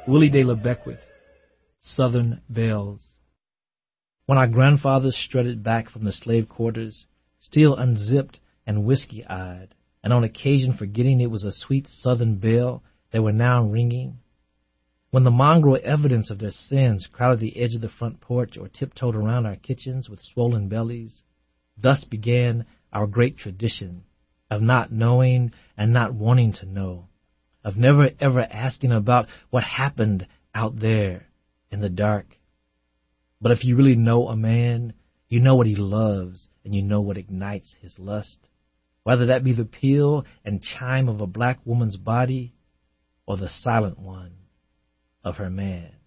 Willie de la Beckwith, Southern Bells. When our grandfathers strutted back from the slave quarters, still unzipped and whiskey-eyed, and on occasion forgetting it was a sweet Southern bell they were now ringing, when the mongrel evidence of their sins crowded the edge of the front porch or tiptoed around our kitchens with swollen bellies, thus began our great tradition of not knowing and not wanting to know, of never ever asking about what happened out there in the dark. But if you really know a man, you know what he loves and you know what ignites his lust, whether that be the peal and chime of a black woman's body or the silent one of her man.